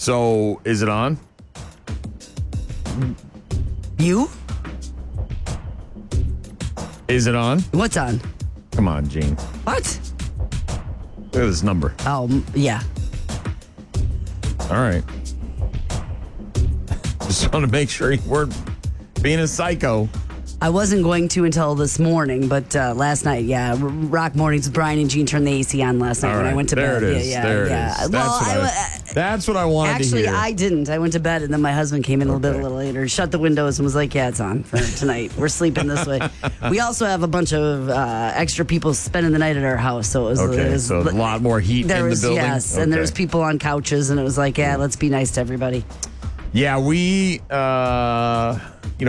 So, is it on? You? Is it on? What's on? Come on, Gene. What? Look at this number. Oh, yeah. All right. Just want to make sure you weren't being a psycho. I wasn't going to until this morning, but last night, yeah, Rock Mornings with Brian and Gene turned the AC on last night when I went to there bed. It is. Yeah, there yeah. it is. Well, That's what I wanted to hear. Actually, I didn't. I went to bed, and then my husband came in a little later, shut the windows, and was like, yeah, it's on for tonight. We're sleeping this way. We also have a bunch of extra people spending the night at our house, so it was so a lot more heat in the building? Yes, and there was people on couches, and it was like, yeah, let's be nice to everybody. Yeah, we've got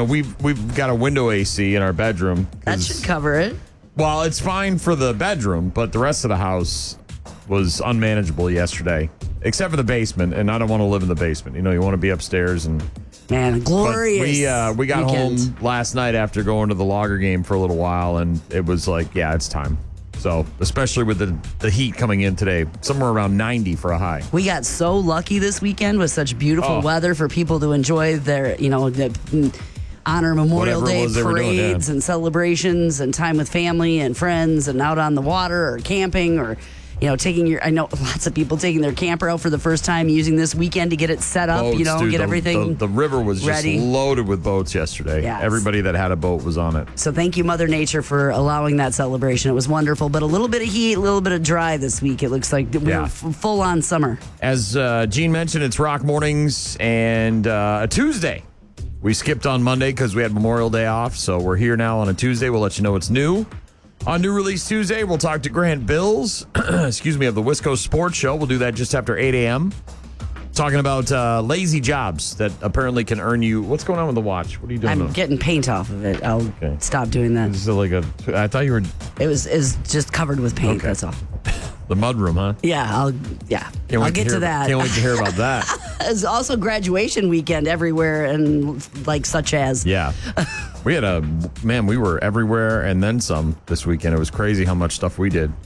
a window AC in our bedroom. That should cover it. Well, it's fine for the bedroom, but the rest of the house was unmanageable yesterday, except for the basement, and I don't want to live in the basement. You want to be upstairs. And man, glorious. We got weekend. home last night after going to the Lager game for a little while, and it was like, yeah, it's time. So, especially with the heat coming in today, somewhere around 90 for a high. We got so lucky this weekend with such beautiful weather for people to enjoy their, the honor Memorial Day parades and celebrations and time with family and friends and out on the water or camping or, I know lots of people taking their camper out for the first time, using this weekend to get it set up, Boats, dude, get everything The river was ready. Just loaded with boats yesterday. Yes. Everybody that had a boat was on it. So thank you, Mother Nature, for allowing that celebration. It was wonderful, but a little bit of heat, a little bit of dry this week. It looks like we're full on summer. As Gene mentioned, it's Rock Mornings and a Tuesday. We skipped on Monday because we had Memorial Day off, so we're here now on a Tuesday. We'll let you know what's new. On New Release Tuesday, we'll talk to Grant Bills, of the Wisco Sports Show. We'll do that just after 8 a.m. Talking about lazy jobs that apparently can earn you. What's going on with the watch? What are you doing? I'm getting paint off of it. I'll stop doing that. This is I thought you were. It was just covered with paint. Okay. That's all. The mudroom, huh? Yeah, I'll get to that. Can't wait to hear about that. It's also graduation weekend everywhere, and such as. Yeah. We were everywhere and then some this weekend. It was crazy how much stuff we did.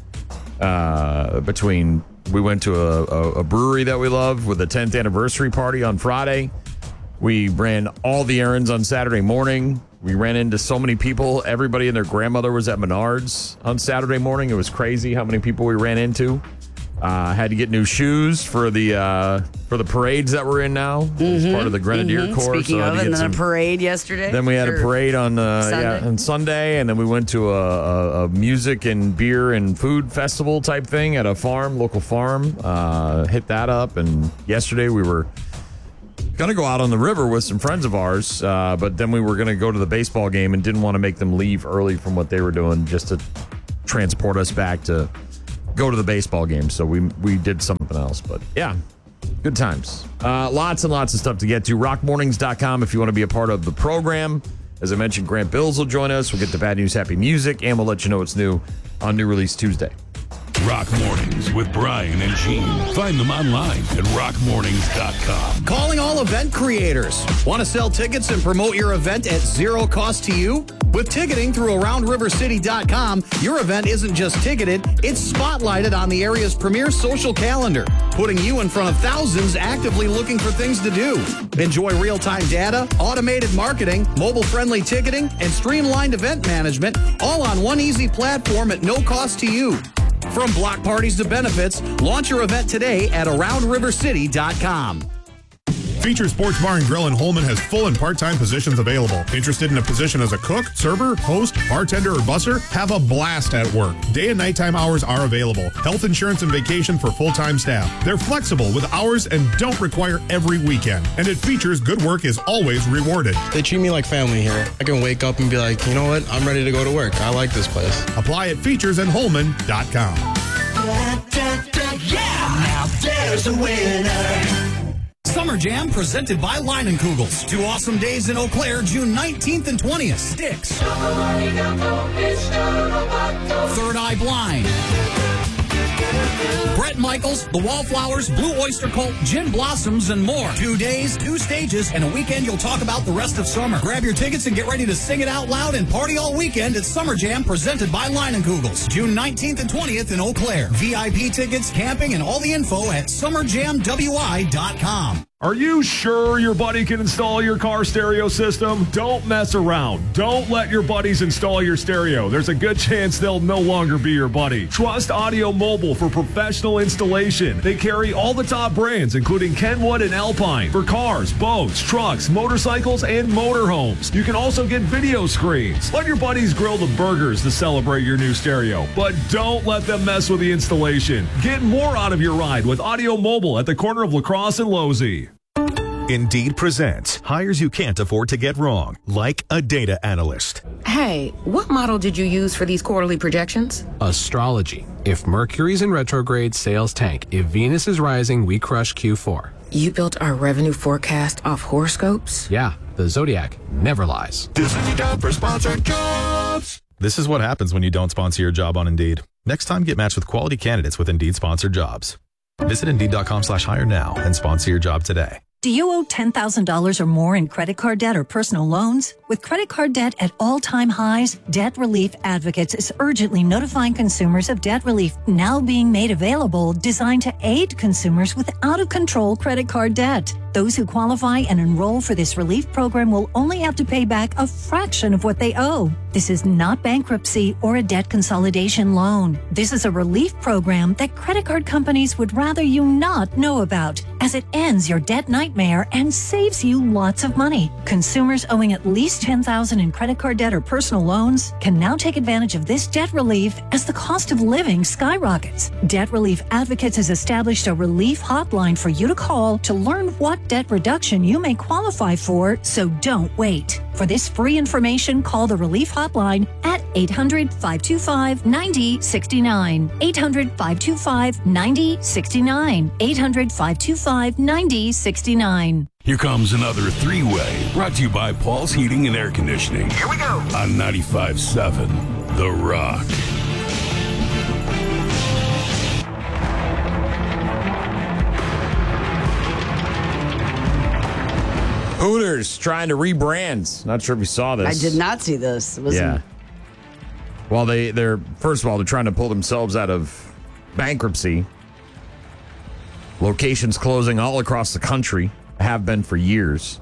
We went to a brewery that we love with a 10th anniversary party on Friday. We ran all the errands on Saturday morning. We ran into so many people. Everybody and their grandmother was at Menards on Saturday morning. It was crazy how many people we ran into. Had to get new shoes for the parades that we're in now. As part of the Grenadier Corps. Speaking of it, and then a parade yesterday. Then we had a parade on Sunday, and then we went to a music and beer and food festival type thing at a local farm. Hit that up, and yesterday we were going to go out on the river with some friends of ours, but then we were going to go to the baseball game and didn't want to make them leave early from what they were doing just to transport us back to go to the baseball game. So we did something else, but yeah, good times. Lots and lots of stuff to get to. Rockmornings.com if you want to be a part of the program. As I mentioned, Grant Bills will join us. We'll get the bad news, happy music, and we'll let you know what's new on New Release Tuesday. Rock Mornings with Brian and Gene. Find them online at rockmornings.com. Calling all event creators. Want to sell tickets and promote your event at zero cost to you? With ticketing through AroundRiverCity.com, your event isn't just ticketed, it's spotlighted on the area's premier social calendar, putting you in front of thousands actively looking for things to do. Enjoy real-time data, automated marketing, mobile-friendly ticketing, and streamlined event management, all on one easy platform at no cost to you. From block parties to benefits, launch your event today at AroundRiverCity.com. Feature Sports Bar and Grill in Holman has full and part-time positions available. Interested in a position as a cook, server, host, bartender, or busser? Have a blast at work. Day and nighttime hours are available. Health insurance and vacation for full-time staff. They're flexible with hours and don't require every weekend. And at Features, good work is always rewarded. They treat me like family here. I can wake up and be like, you know what? I'm ready to go to work. I like this place. Apply at featuresinholman.com. Yeah! Now there's a winner. Summer Jam presented by Leinenkugels. 2 awesome days in Eau Claire, June 19th and 20th. Styx. Third Eye Blind. Brett Michaels, the Wallflowers, Blue Oyster Cult, Gin Blossoms, and more. 2 days, 2 stages, and a weekend you'll talk about the rest of summer. Grab your tickets and get ready to sing it out loud and party all weekend at Summer Jam, presented by Leinenkugel's. June 19th and 20th in Eau Claire. VIP tickets, camping, and all the info at summerjamwi.com. Are you sure your buddy can install your car stereo system? Don't mess around. Don't let your buddies install your stereo. There's a good chance they'll no longer be your buddy. Trust Audio Mobile for professional installation. They carry all the top brands, including Kenwood and Alpine, for cars, boats, trucks, motorcycles, and motorhomes. You can also get video screens. Let your buddies grill the burgers to celebrate your new stereo, but don't let them mess with the installation. Get more out of your ride with Audio Mobile at the corner of La Crosse and Losey. Indeed presents hires you can't afford to get wrong, like a data analyst. Hey, what model did you use for these quarterly projections? Astrology. If Mercury's in retrograde, sales tank. If Venus is rising, we crush Q4. You built our revenue forecast off horoscopes? Yeah, the Zodiac never lies. This is your job for sponsored jobs. This is what happens when you don't sponsor your job on Indeed. Next time, get matched with quality candidates with Indeed sponsored jobs. Visit Indeed.com/hire now and sponsor your job today. Do you owe $10,000 or more in credit card debt or personal loans? With credit card debt at all-time highs, Debt Relief Advocates is urgently notifying consumers of debt relief now being made available, designed to aid consumers with out-of-control credit card debt. Those who qualify and enroll for this relief program will only have to pay back a fraction of what they owe. This is not bankruptcy or a debt consolidation loan. This is a relief program that credit card companies would rather you not know about, as it ends your debt nightmare and saves you lots of money. Consumers owing at least $10,000 in credit card debt or personal loans can now take advantage of this debt relief as the cost of living skyrockets. Debt Relief Advocates has established a relief hotline for you to call to learn what debt reduction you may qualify for, so don't wait. For this free information, call the Relief Hotline at 800-525-9069. 800-525-9069. 800-525-9069. Here comes another three-way, brought to you by Paul's Heating and Air Conditioning. Here we go. On 95.7, The Rock. Hooters trying to rebrand. Not sure if you saw this. I did not see this. Yeah. Well, they're first of all, they're trying to pull themselves out of bankruptcy. Locations closing all across the country, have been for years.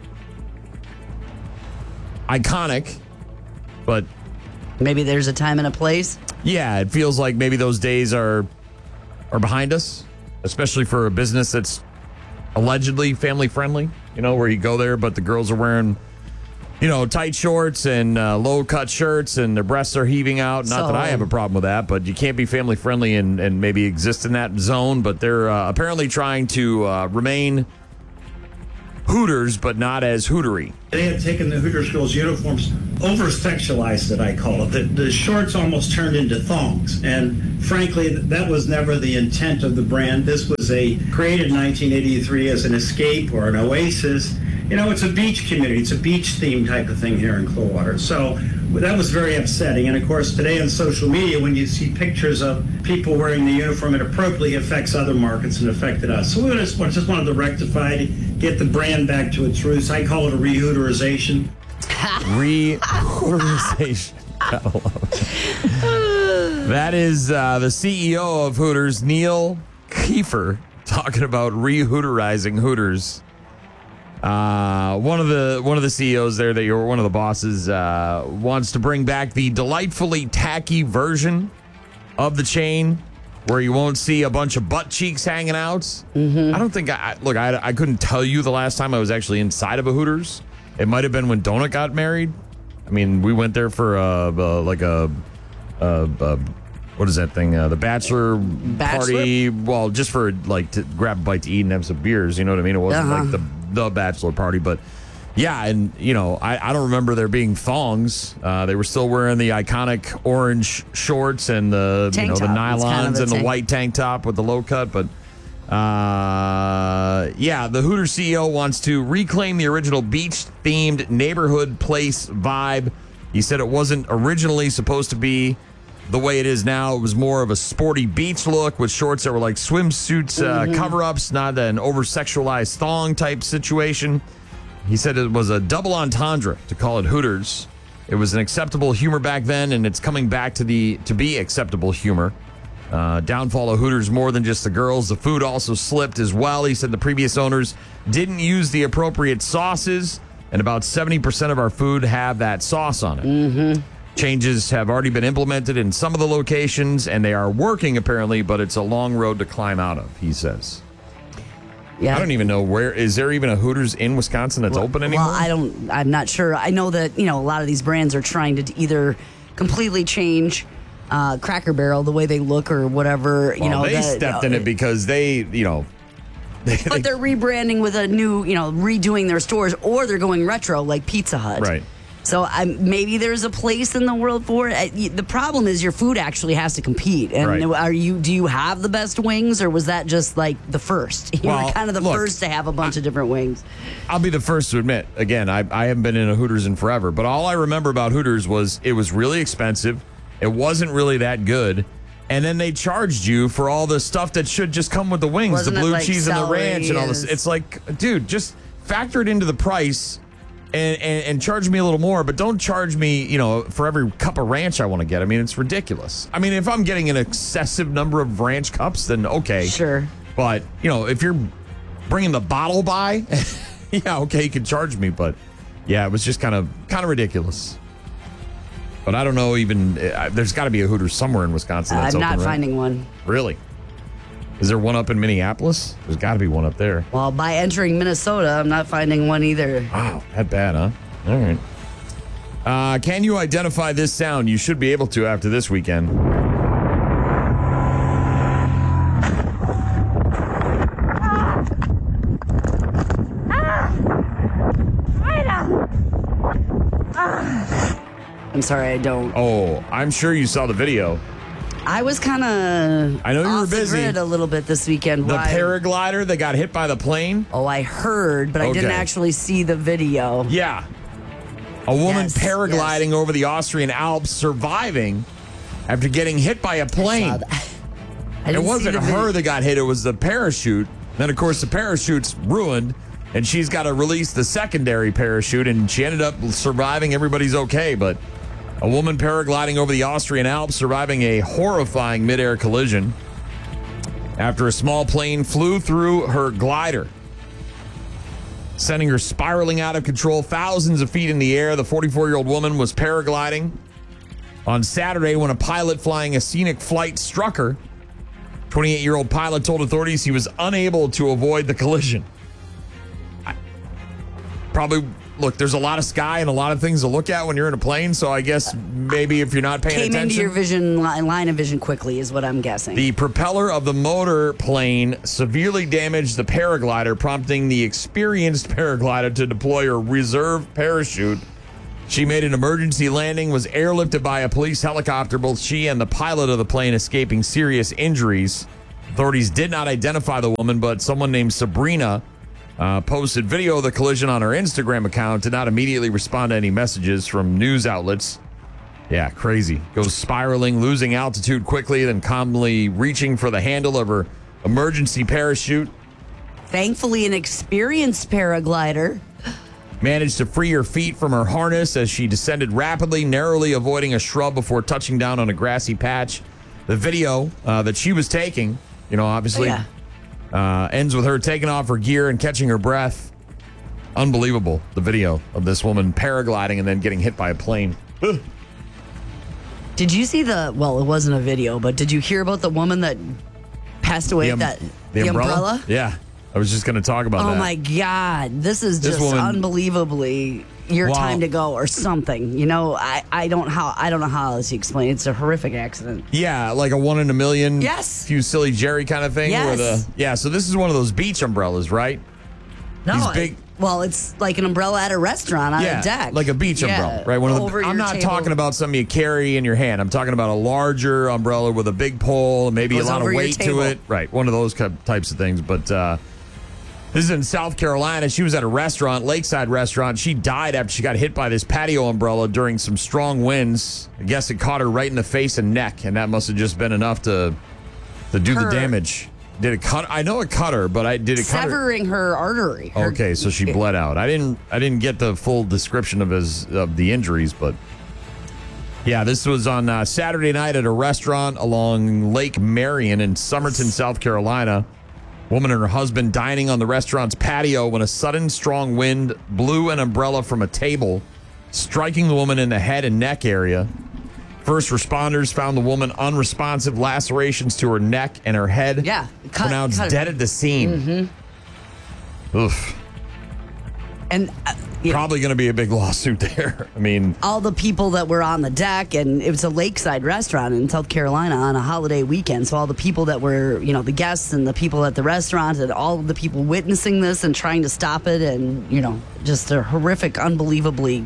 Iconic, but maybe there's a time and a place. Yeah, it feels like maybe those days are behind us, especially for a business that's allegedly family friendly, where you go there, but the girls are wearing, tight shorts and low cut shirts and their breasts are heaving out. Not that I have a problem with that, but you can't be family friendly and maybe exist in that zone. But they're apparently trying to remain Hooters, but not as Hootery. They had taken the Hooters girls' uniforms, over-sexualized it, I call it. The shorts almost turned into thongs. And frankly, that was never the intent of the brand. This was created in 1983 as an escape or an oasis. It's a beach community. It's a beach-themed type of thing here in Clearwater. So that was very upsetting. And, of course, today on social media, when you see pictures of people wearing the uniform, it appropriately affects other markets and affected us. So we just wanted to rectify, get the brand back to its roots. I call it a re-Hooterization. Re-Hooterization. I love it. That is the CEO of Hooters, Neil Kiefer, talking about re-Hooterizing Hooters. One of the CEOs there, that you're one of the bosses, wants to bring back the delightfully tacky version of the chain, where you won't see a bunch of butt cheeks hanging out. Mm-hmm. I don't think I couldn't tell you the last time I was actually inside of a Hooters. It might have been when Donut got married. I mean, we went there for what is that thing? The bachelor party. Well, just for to grab a bite to eat and have some beers. You know what I mean? It wasn't like the bachelor party, but yeah. And I don't remember there being thongs. They were still wearing the iconic orange shorts and the the nylons and the white tank top with the low cut. But the Hooters CEO wants to reclaim the original beach-themed neighborhood place vibe. He said it wasn't originally supposed to be the way it is now. It was more of a sporty beach look with shorts that were like swimsuits, cover-ups, not an over-sexualized thong type situation. He said it was a double entendre to call it Hooters. It was an acceptable humor back then, and it's coming back to be acceptable humor. Downfall of Hooters more than just the girls. The food also slipped as well. He said the previous owners didn't use the appropriate sauces, and about 70% of our food have that sauce on it. Changes have already been implemented in some of the locations, and they are working apparently, but it's a long road to climb out of, he says. Yeah. I don't even know is there even a Hooters in Wisconsin that's open anymore? Well, I'm not sure. I know that, a lot of these brands are trying to either completely change Cracker Barrel, the way they look or whatever. They stepped in it because they. But they're rebranding with a new, redoing their stores, or they're going retro like Pizza Hut. Right. So maybe there's a place in the world for it. The problem is your food actually has to compete. And do you have the best wings, or was that just like the first? You were kind of the first to have a bunch of different wings. I'll be the first to admit, again, I haven't been in a Hooters in forever, but all I remember about Hooters was it was really expensive. It wasn't really that good. And then they charged you for all the stuff that should just come with the wings, Wasn't the blue like cheese and the ranch and all this. It's like, dude, just factor it into the price and charge me a little more, but don't charge me, for every cup of ranch I want to get. I mean, it's ridiculous. I mean, if I'm getting an excessive number of ranch cups, then okay. Sure. But, if you're bringing the bottle by, yeah, okay, you can charge me. But, yeah, it was just kind of ridiculous. But I don't know even, there's got to be a Hooters somewhere in Wisconsin that's I'm open, not right? finding one. Really? Is there one up in Minneapolis? There's got to be one up there. Well, by entering Minnesota, I'm not finding one either. Wow, that bad, huh? All right. Can you identify this sound? You should be able to after this weekend. I'm sorry, I don't. Oh, I'm sure you saw the video. I was kind of I know you were busy. busy The grid a little bit this weekend. The paraglider that got hit by the plane? Oh, I heard, but I didn't actually see the video. Yeah. A woman paragliding over the Austrian Alps, surviving after getting hit by a plane. It wasn't her that got hit, it was the parachute. Then, of course, the parachute's ruined, and she's got to release the secondary parachute, and she ended up surviving. Everybody's okay, but a woman paragliding over the Austrian Alps, surviving a horrifying midair collision after a small plane flew through her glider, sending her spiraling out of control thousands of feet in the air. The 44-year-old woman was paragliding on Saturday when a pilot flying a scenic flight struck her. 28-year-old pilot told authorities he was unable to avoid the collision. Look, there's a lot of sky and a lot of things to look at when you're in a plane, so I guess maybe if you're not paying attention. Came into your line of vision quickly is what I'm guessing. The propeller of the motor plane severely damaged the paraglider, prompting the experienced paraglider to deploy her reserve parachute. She made an emergency landing, was airlifted by a police helicopter, both she and the pilot of the plane escaping serious injuries. Authorities did not identify the woman, but someone named Sabrina posted video of the collision on her Instagram account, did not immediately respond to any messages from news outlets. Yeah, crazy. Goes spiraling, losing altitude quickly, then calmly reaching for the handle of her emergency parachute. Thankfully, an experienced paraglider managed to free her feet from her harness as she descended rapidly, narrowly avoiding a shrub before touching down on a grassy patch. The video that she was taking, obviously... ends with her taking off her gear and catching her breath. Unbelievable, the video of this woman paragliding and then getting hit by a plane. Did you see it wasn't a video, but did you hear about the woman that passed away? The umbrella? Yeah, I was just going to talk about that. Oh my God, this is just unbelievably your time to go or something. I don't know how else you explain it. It's a horrific accident. Yeah, like a 1 in a million. Yes. Few silly Jerry kind of thing. Yes. So this is one of those beach umbrellas, right? No, it's like an umbrella at a restaurant on a deck. Like a beach umbrella, right? I'm not talking about something you carry in your hand. I'm talking about a larger umbrella with a big pole, maybe a lot of weight to it. Right, one of those types of things. But This is in South Carolina. She was at a restaurant, Lakeside restaurant. She died after she got hit by this patio umbrella during some strong winds. I guess it caught her right in the face and neck, and that must have just been enough to do the damage. Did it cut? I know it cut her, but did it cut her? Severing her artery. Okay, so she bled out. I didn't get the full description of the injuries, but yeah, this was on Saturday night at a restaurant along Lake Marion in Somerton, South Carolina. Woman and her husband dining on the restaurant's patio when a sudden strong wind blew an umbrella from a table, striking the woman in the head and neck area. First responders found the woman unresponsive, lacerations to her neck and her head. Yeah. Pronounced dead at the scene. Mm-hmm. Oof. And probably going to be a big lawsuit there. I mean, all the people that were on the deck, and it was a lakeside restaurant in South Carolina on a holiday weekend. So all the people that were, the guests and the people at the restaurant and all of the people witnessing this and trying to stop it, and, just a horrific, unbelievably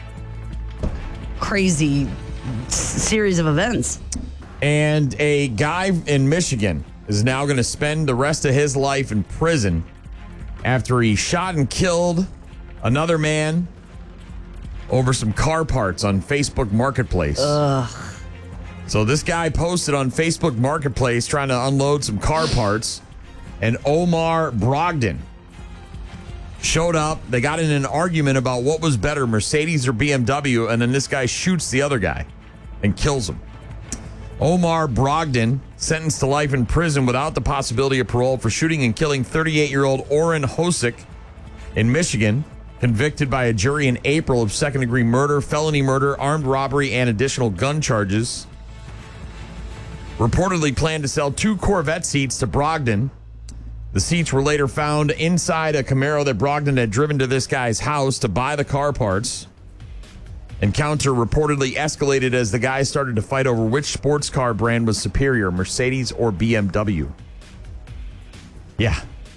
crazy series of events. And a guy in Michigan is now going to spend the rest of his life in prison after he shot and killed another man over some car parts on Facebook Marketplace. Ugh. So this guy posted on Facebook Marketplace trying to unload some car parts, and Omar Brogdon showed up. They got in an argument about what was better, Mercedes or BMW, and then this guy shoots the other guy and kills him. Omar Brogdon, sentenced to life in prison without the possibility of parole for shooting and killing 38-year-old Oren Hosek in Michigan, convicted by a jury in April of second-degree murder, felony murder, armed robbery, and additional gun charges. Reportedly planned to sell 2 Corvette seats to Brogdon. The seats were later found inside a Camaro that Brogdon had driven to this guy's house to buy the car parts. Encounter reportedly escalated as the guys started to fight over which sports car brand was superior, Mercedes or BMW. Yeah.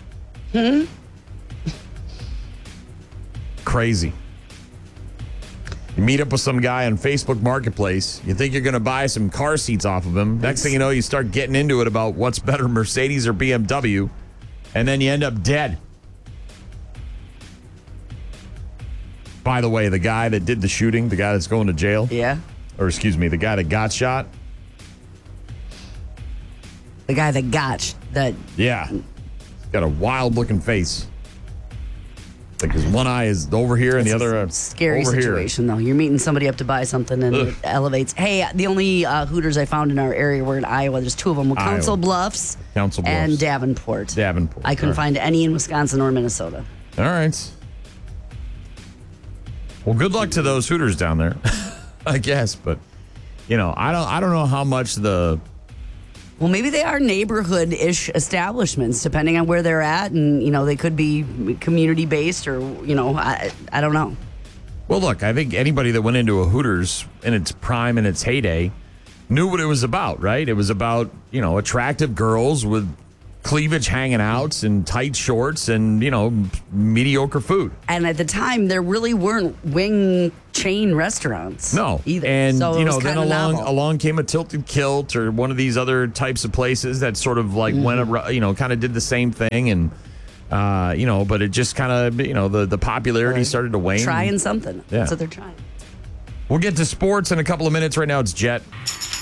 Crazy. You meet up with some guy on Facebook Marketplace. You think you're going to buy some car seats off of him. Next thing you know, you start getting into it about what's better, Mercedes or BMW. And then you end up dead. By the way, the guy that did the shooting, the guy that's going to jail. Yeah. Or excuse me, the guy that got shot. The guy that got that. Yeah. He's got a wild looking face. Like his one eye is over here and the other scary over situation, though. You're meeting somebody up to buy something and it elevates. Hey, the only Hooters I found in our area were in Iowa. There's 2 of them. Council Bluffs and Davenport. I couldn't find any in Wisconsin or Minnesota. All right. Well, good luck to those Hooters down there, I guess. But, I don't know how much the... Well, maybe they are neighborhood-ish establishments, depending on where they're at. And, they could be community-based or, I don't know. Well, look, I think anybody that went into a Hooters in its prime and its heyday knew what it was about, right? It was about, attractive girls with cleavage hanging out and tight shorts and, mediocre food. And at the time, there really weren't wing chain restaurants. No. Either. And, so then along came a Tilted Kilt or one of these other types of places that sort of like went, kind of did the same thing. And, but it just kind of, the popularity started to wane. Trying something. Yeah. That's what they're trying. We'll get to sports in a couple of minutes. Right now, it's Jet.